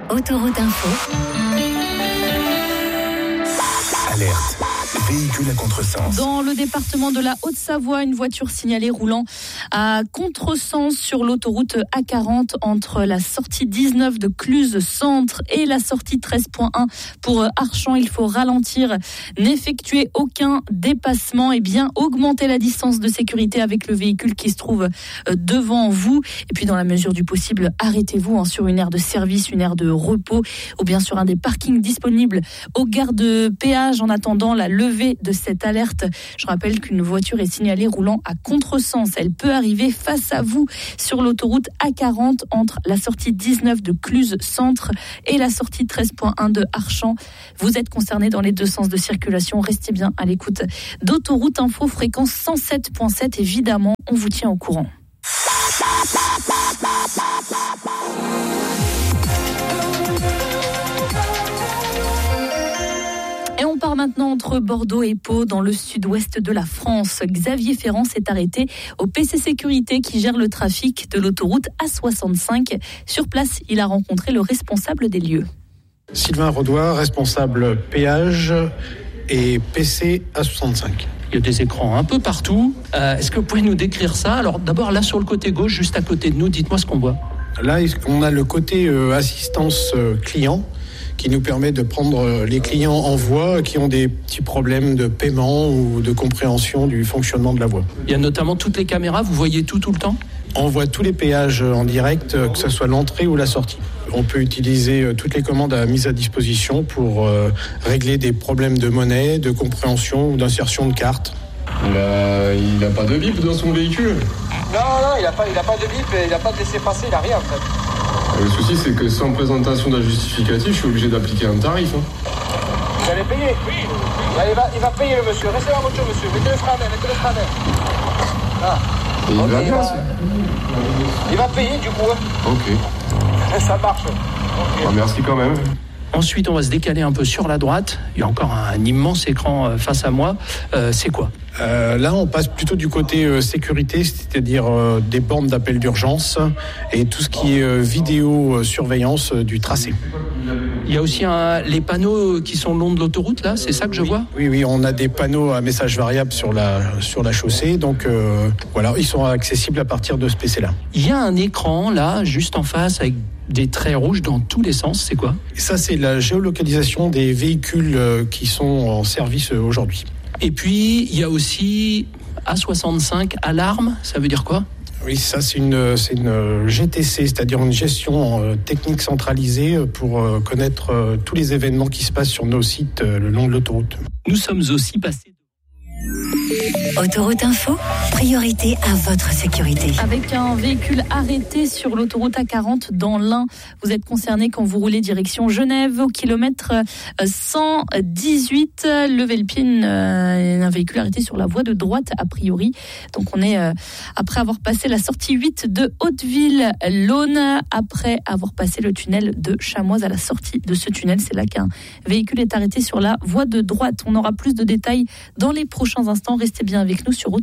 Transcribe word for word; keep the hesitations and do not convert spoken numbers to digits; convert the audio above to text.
Autoroute Info. Alerte. Véhicule à contresens. Dans le département de la Haute-Savoie, une voiture signalée roulant à contresens sur l'autoroute A quarante entre la sortie dix-neuf de Cluse Centre et la sortie treize point un pour Archamps. Il faut ralentir, n'effectuer aucun dépassement et bien augmenter la distance de sécurité avec le véhicule qui se trouve devant vous. Et puis dans la mesure du possible, arrêtez-vous hein, sur une aire de service, une aire de repos ou bien sur un des parkings disponibles aux gares de péage en attendant la levée de cette alerte. Je rappelle qu'une voiture est signalée roulant à contresens. Elle peut arriver face à vous sur l'autoroute A quarante entre la sortie dix-neuf de Cluse Centre et la sortie treize point un de Archamps. Vous êtes concerné dans les deux sens de circulation. Restez bien à l'écoute d'Autoroute Info, fréquence cent sept point sept. Évidemment, on vous tient au courant. Et on part maintenant entre Bordeaux et Pau, dans le sud-ouest de la France. Xavier Ferrand s'est arrêté au P C Sécurité qui gère le trafic de l'autoroute A soixante-cinq. Sur place, il a rencontré le responsable des lieux. Sylvain Rodois, responsable péage et P C A soixante-cinq. Il y a des écrans un peu partout. Euh, est-ce que vous pouvez nous décrire ça ? Alors d'abord, là sur le côté gauche, juste à côté de nous, dites-moi ce qu'on voit. Là, on a le côté euh, assistance euh, client, qui nous permet de prendre les clients en voie qui ont des petits problèmes de paiement ou de compréhension du fonctionnement de la voie. Il y a notamment toutes les caméras, vous voyez tout tout le temps ? On voit tous les péages en direct, que ce soit l'entrée ou la sortie. On peut utiliser toutes les commandes à mise à disposition pour euh, régler des problèmes de monnaie, de compréhension ou d'insertion de cartes. Il a, il a pas de bip dans son véhicule. Non, non, il n'a pas, il a pas de bip, il n'a pas de laisser-passer, il n'a rien en fait. Le souci, c'est que sans présentation d'un justificatif, je suis obligé d'appliquer un tarif. Hein. Vous allez payer ? Oui. Il va, il va payer le monsieur. Restez dans la voiture, monsieur. Mettez le frein à main, mettez le frein à main. Ah. Et il okay, va il, bien, va... il va payer du coup. Hein. Ok. Ça marche. Okay. Ah, merci quand même. Ensuite, on va se décaler un peu sur la droite. Il y a encore un immense écran face à moi. Euh, c'est quoi ? Euh, là, on passe plutôt du côté euh, sécurité, c'est-à-dire euh, des bornes d'appel d'urgence et tout ce qui est euh, vidéo euh, surveillance euh, du tracé. Il y a aussi un, les panneaux qui sont le long de l'autoroute, là, c'est ça que je oui, vois ? Oui, oui, on a des panneaux à message variable sur la, sur la chaussée, donc euh, voilà, ils sont accessibles à partir de ce P C-là. Il y a un écran, là, juste en face, avec des traits rouges dans tous les sens, c'est quoi ? Ça, c'est la géolocalisation des véhicules euh, qui sont en service euh, aujourd'hui. Et puis, il y a aussi A soixante-cinq, alarme, ça veut dire quoi ? Oui, ça c'est une, c'est une G T C, c'est-à-dire une gestion euh, technique centralisée pour euh, connaître euh, tous les événements qui se passent sur nos sites euh, le long de l'autoroute. Nous sommes aussi passés... Autoroute Info, priorité à votre sécurité. Avec un véhicule arrêté sur l'autoroute A quarante dans l'Ain, vous êtes concerné quand vous roulez direction Genève au kilomètre cent dix-huit. Levez le pied, une, un véhicule arrêté sur la voie de droite a priori. Donc on est euh, après avoir passé la sortie huit de Hauteville-Laune, après avoir passé le tunnel de Chamoise. À la sortie de ce tunnel, c'est là qu'un véhicule est arrêté sur la voie de droite. On aura plus de détails dans les prochains instants. Restez bien avec nous sur